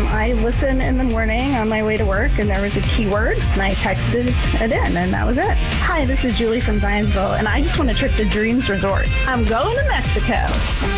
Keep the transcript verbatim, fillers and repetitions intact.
I listen in the morning on my way to work, and there was a keyword, and I texted it in, and that was it. Hi, this is Julie from Zionsville, and I just want a trip to Dreams Resort. I'm going to Mexico.